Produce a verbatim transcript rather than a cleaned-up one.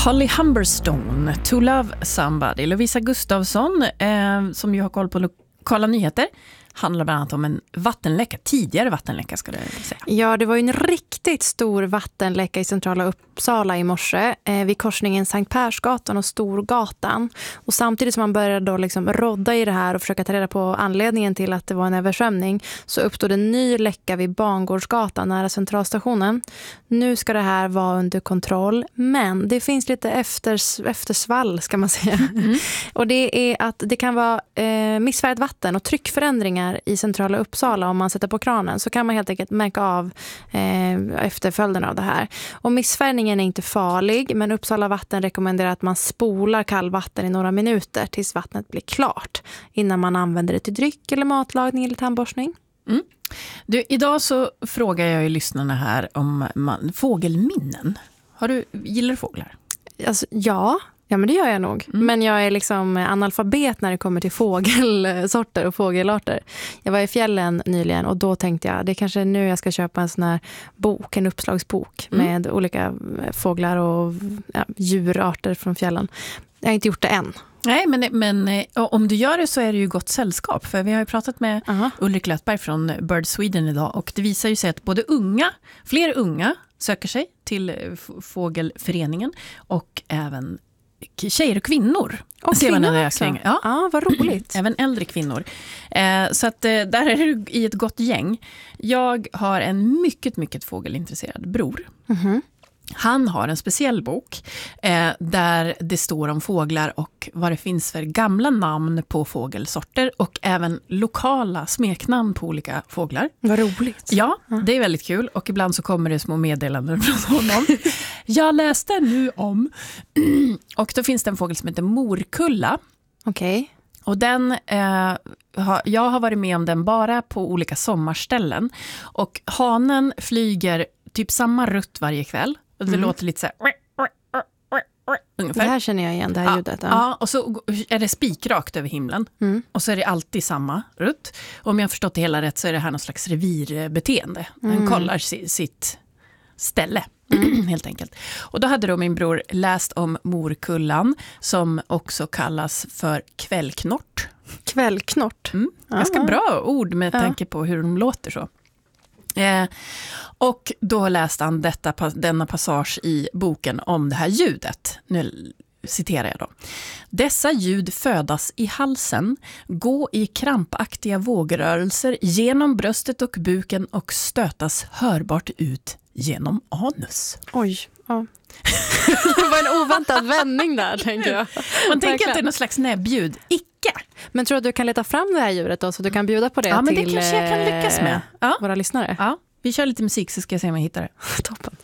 Holly Humberstone, To Love Somebody. Lovisa Gustafsson, eh, som ju har koll på lokala nyheter, handlar bland annat om en vattenläcka, tidigare vattenläcka ska det säga. Ja, det var ju en riktigt stor vattenläcka i centrala Uppsala i morse eh, vid korsningen Sankt Persgatan och Storgatan. Och samtidigt som man började då liksom rodda i det här och försöka ta reda på anledningen till att det var en översvämning, så uppstod en ny läcka vid Bangårdsgatan nära centralstationen. Nu ska det här vara under kontroll, men det finns lite efters, eftersvall ska man säga. Mm. Och det är att det kan vara eh, missfärgat vatten och tryckförändringar i centrala Uppsala. Om man sätter på kranen så kan man helt enkelt märka av eh, efterföljderna av det här. Och missfärgningen är inte farlig, men Uppsala vatten rekommenderar att man spolar kallvatten i några minuter tills vattnet blir klart innan man använder det till dryck eller matlagning eller tandborstning. Mm. Du, idag så frågar jag ju lyssnarna här om man, fågelminnen. Har du, gillar du fåglar? Alltså, ja. Ja, men det gör jag nog. Mm. Men jag är liksom analfabet när det kommer till fågelsorter och fågelarter. Jag var i fjällen nyligen och då tänkte jag, det är kanske nu jag ska köpa en sån här bok, en uppslagsbok mm. med olika fåglar och ja, djurarter från fjällen. Jag har inte gjort det än. Nej, men, men om du gör det så är det ju gott sällskap. För vi har ju pratat med uh-huh. Ulrik Lötberg från Bird Sweden idag. Och det visar ju sig att både unga, fler unga söker sig till fågelföreningen och även tjejer och kvinnor. Och kvinnor också? Ja. ja, vad roligt. Även äldre kvinnor. Eh, så att eh, där är du i ett gott gäng. Jag har en mycket, mycket fågelintresserad bror. Mm-hmm. Han har en speciell bok eh, där det står om fåglar och vad det finns för gamla namn på fågelsorter och även lokala smeknamn på olika fåglar. Vad roligt. Ja, det är väldigt kul och ibland så kommer det små meddelanden från honom. Jag läste nu om och då finns det en fågel som heter morkulla. Okej. Okay. Och den, eh, ha, jag har varit med om den bara på olika sommarställen och hanen flyger typ samma rutt varje kväll. Och det mm. låter lite så här ungefär. Det här känner jag igen, det här ja, ljudet. Ja. ja, och så är det spikrakt över himlen. Mm. Och så är det alltid samma rutt. Och om jag har förstått det hela rätt så är det här någon slags revirbeteende. Mm. Den kollar si, sitt ställe, mm. helt enkelt. Och då hade då min bror läst om morkullan som också kallas för kvällknort. Kvällknort? Mm. Ganska bra ord med ja. tanke på hur de låter så. Eh, och då läste han detta, denna passage i boken om det här ljudet. Nu citerar jag då. Dessa ljud födas i halsen, gå i krampaktiga vågrörelser genom bröstet och buken och stötas hörbart ut genom anus. Oj, ja. Det var en oväntad vändning där, tänker jag. Man tänker att det är någon slags näbbljud. Icke. Men tror du att du kan leta fram det här djuret då, så du kan bjuda på det ja, till men det kanske jag kan lyckas med. Ja. Våra lyssnare? Ja, vi kör lite musik så ska jag se om jag hittar det. Toppen.